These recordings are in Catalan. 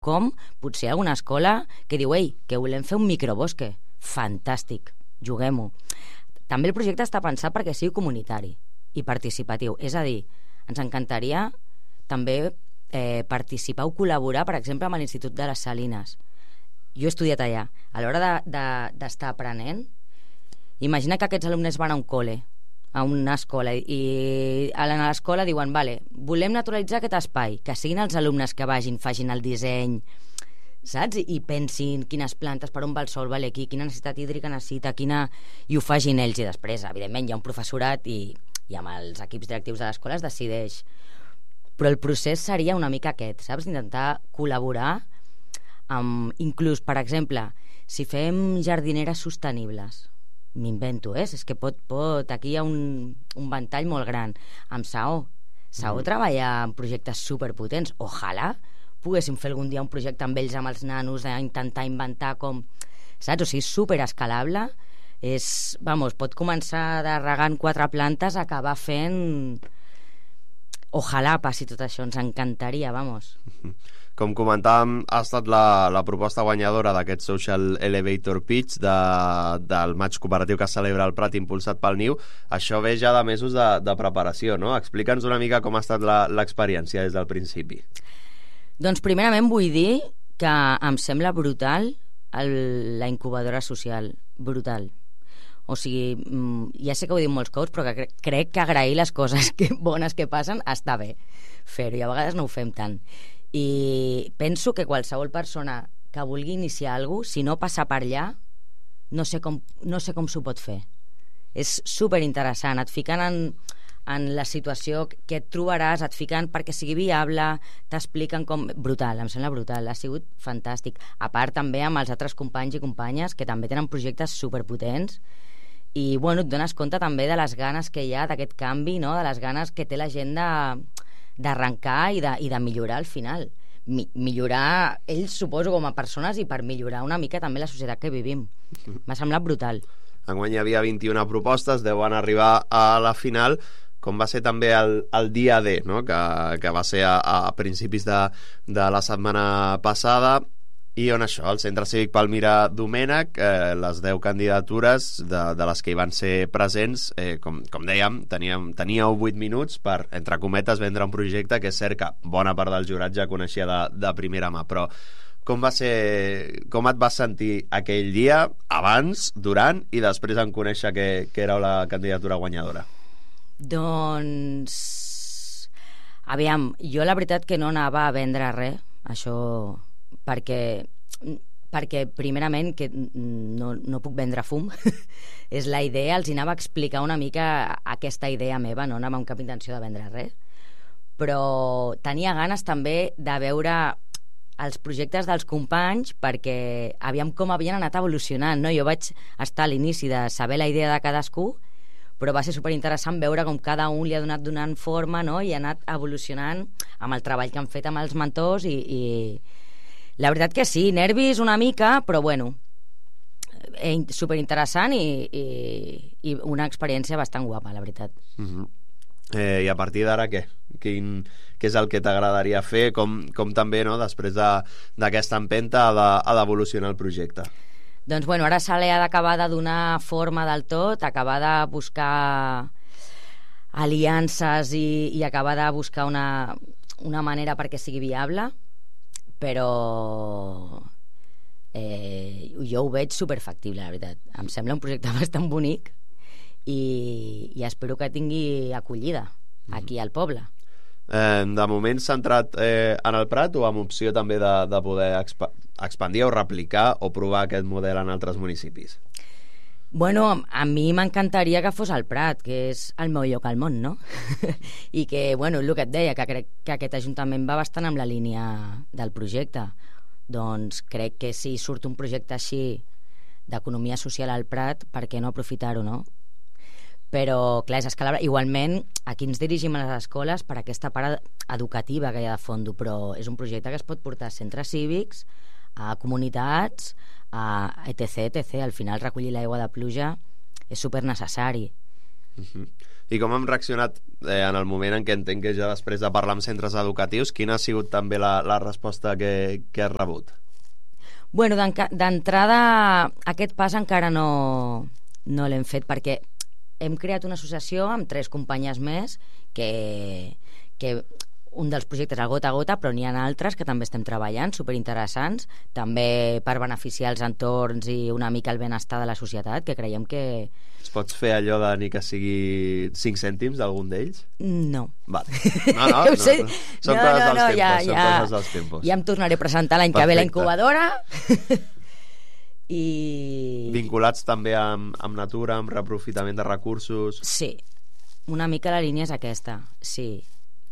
com potser hi ha alguna escola que diu ei, que volem fer un microbosque. Fantàstic, juguem-ho. També el projecte està pensat perquè sigui comunitari i participatiu, és a dir, ens encantaria també participar o col·laborar, per exemple, amb l'Institut de les Salines. Jo he estudiat allà. A l'hora d'estar aprenent, imagina que aquests alumnes van a un col·le, a una escola, i a l'escola diuen, vale, volem naturalitzar aquest espai, que siguin els alumnes que vagin, facin el disseny, saps? I pensin quines plantes, per on va el sol, vale, aquí, quina necessitat hídrica necessita, i ho facin ells, i després, evidentment, hi ha un professorat i amb els equips directius de l'escola es decideix. Però el procés seria una mica aquest, saps? D'intentar col·laborar amb, inclús, per exemple, si fem jardineres sostenibles, m'invento, és que pot, aquí hi ha un ventall molt gran. Amb Saó treballa en projectes superpotents. Ojalà poguéssim fer algun dia un projecte amb ells, amb els nanos, d'intentar inventar com... Saps? O sigui, superescalable. Pot començar de regant 4 plantes a acabar fent... Ojalà passi tot això, ens encantaria, vamos. Com comentàvem, ha estat la proposta guanyadora d'aquest Social Elevator Pitch del maig cooperatiu que es celebra al Prat, impulsat pel Niu. Això ve ja de mesos de preparació, no? Explica'ns una mica com ha estat l'experiència des del principi. Doncs primerament vull dir que em sembla brutal la incubadora social, brutal. O sigui, ja sé que ho diu molts cops, però que crec que agrair les coses bones que passen està bé fer-ho, i a vegades no ho fem tant. I penso que qualsevol persona que vulgui iniciar alguna cosa, si no passa per allà, no sé com s'ho pot fer. És superinteressant, et fiquen en la situació que et trobaràs, et fiquen perquè sigui viable, t'expliquen com... Brutal, em sembla brutal, ha sigut fantàstic. A part també amb els altres companys i companyes que també tenen projectes superpotents, i bueno, et dones compte també de les ganes que hi ha d'aquest canvi, no? De les ganes que té la gent d'arrencar i de millorar al final. Millorar ells, suposo, com a persones, i per millorar una mica també la societat que vivim. M'ha semblat brutal. Enguany hi havia 21 propostes, 10 van arribar a la final. Com va ser també el dia D, no? que va ser a principis de la setmana passada, i on això, el Centre Cívic Palmira Domènech, les 10 candidatures de les que hi van ser presents, com dèiem, teníeu 8 minuts per, entre cometes, vendre un projecte que és cert que bona part del jurat ja coneixia de primera mà, però com et vas sentir aquell dia, abans, durant i després en conèixer que era la candidatura guanyadora? Doncs... Aviam, jo la veritat que no anava a vendre res, això... perquè primerament que no puc vendre fum és la idea, els anava a explicar una mica aquesta idea meva, no anava amb cap intenció de vendre res, però tenia ganes també de veure els projectes dels companys, perquè aviam com havien anat evolucionant, no? Jo vaig estar a l'inici de saber la idea de cadascú, però va ser superinteressant veure com cada un li ha donant forma, no? I ha anat evolucionant amb el treball que han fet amb els mentors, i la veritat que sí, nervis una mica, però bueno, superinteressant i una experiència bastant guapa, la veritat. I a partir d'ara què? Què és el que t'agradaria fer? Com també, no, després d'aquesta empenta ha d'evolucionar el projecte? Doncs bueno, ara se li ha d'acabar de donar forma del tot, acabar de buscar aliances i acabar de buscar una manera perquè sigui viable, però jo ho veig superfactible, la veritat. Em sembla un projecte bastant bonic i espero que tingui acollida aquí al poble. De moment centrat en el Prat, o amb opció també de poder expandir o replicar o provar aquest model en altres municipis? Bueno, a mi m'encantaria que fos al Prat, que és el meu lloc al món, no? I que, bueno, el que et deia, que crec que aquest ajuntament va bastant amb la línia del projecte. Doncs crec que si surt un projecte així d'economia social al Prat, per què no aprofitar-ho, no? Però, clar, és escalable. Igualment, aquí ens dirigim a les escoles per aquesta part educativa que hi ha de fons, però és un projecte que es pot portar a centres cívics, a comunitats, a etc. Al final recollir l'aigua de pluja és super necessari. I com hem reaccionat en el moment en què entenc que ja després de parlar amb centres educatius, quina ha sigut també la resposta que has rebut? Bueno, d'entrada aquest pas encara no l'hem fet perquè hem creat una associació amb 3 companyes més que un dels projectes el Gota a Gota, però n'hi ha altres que també estem treballant, superinteressants, també per beneficiar els entorns i una mica el benestar de la societat, que creiem que... Es pots fer allò de ni que sigui 5 cèntims d'algun d'ells? No. Vale. No. Són coses dels tempos. Ja em tornaré a presentar l'any que ve la incubadora. I... Vinculats també amb natura, amb reaprofitament de recursos... Sí, una mica la línia és aquesta, sí.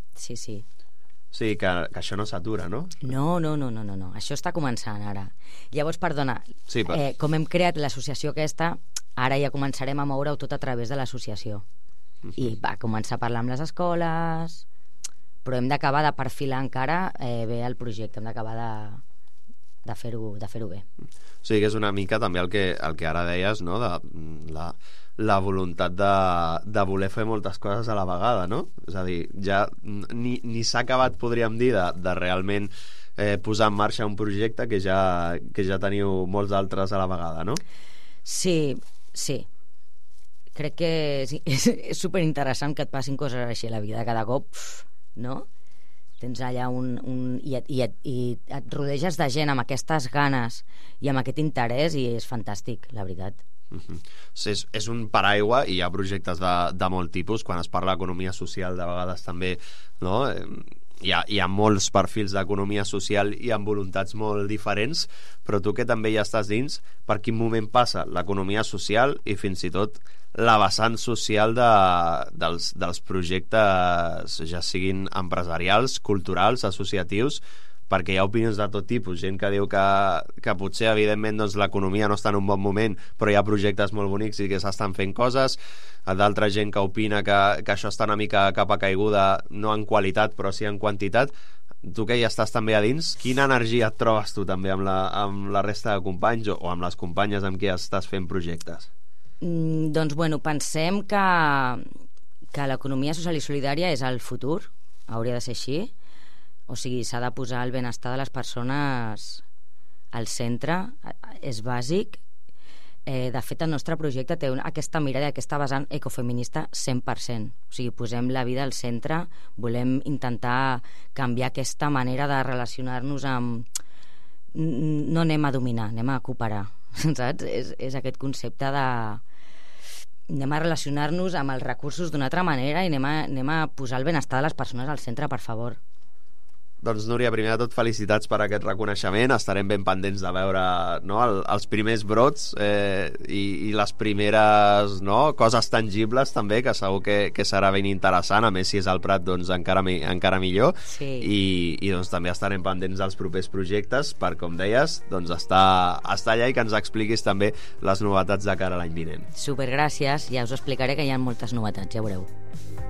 Sí, que això no s'atura, no? No. Això està començant ara. Llavors, perdona, com hem creat l'associació aquesta, ara ja començarem a moure-ho tot a través de l'associació. I va començar a parlar amb les escoles, però hem d'acabar de perfilar encara bé el projecte, hem d'acabar de fer-ho bé. O sigui que és una mica també el que ara deies, no? De la voluntat de voler fer moltes coses a la vegada, no? És a dir, ja ni s'ha acabat, podríem dir, de realment posar en marxa un projecte que ja teniu molts altres a la vegada, no? Sí. Crec que és superinteressant que et passin coses així a la vida cada cop, no? Tens allà i et rodeges de gent amb aquestes ganes i amb aquest interès i és fantàstic, la veritat. És un paraigua i hi ha projectes de molt tipus. Quan es parla d'economia social, de vegades també, no? Hi ha molts perfils d'economia social i amb voluntats molt diferents, però tu que també hi estàs dins, per quin moment passa l'economia social i fins i tot la vessant social dels projectes, ja siguin empresarials, culturals, associatius, perquè hi ha opinions de tot tipus, gent que diu que potser evidentment doncs, l'economia no està en un bon moment, però hi ha projectes molt bonics i que s'estan fent coses, d'altra gent que opina que això està una mica cap a caiguda, no en qualitat però sí en quantitat. Tu que hi estàs també a dins, quina energia et trobes tu també amb la resta de companys o amb les companyes amb qui estàs fent projectes? Doncs bueno, pensem que l'economia social i solidària és el futur, hauria de ser així. O sigui, s'ha de posar el benestar de les persones al centre, és bàsic. De fet, el nostre projecte té aquesta mirada, aquesta vessant ecofeminista 100%. O sigui, posem la vida al centre, volem intentar canviar aquesta manera de relacionar-nos amb... No anem a dominar, anem a cooperar, saps? És aquest concepte de... Anem a relacionar-nos amb els recursos d'una altra manera i anem a posar el benestar de les persones al centre, per favor. Doncs Núria, primer de tot felicitats per aquest reconeixement, estarem ben pendents de veure, no, els primers brots i les primeres, no, coses tangibles també, que segur que serà ben interessant, a més si és al Prat doncs encara millor. Sí. I doncs també estarem pendents dels propers projectes per, com deies, doncs estar allà i que ens expliquis també les novetats de cara a l'any vinent. Supergràcies, ja us explicaré que hi ha moltes novetats, ja veureu.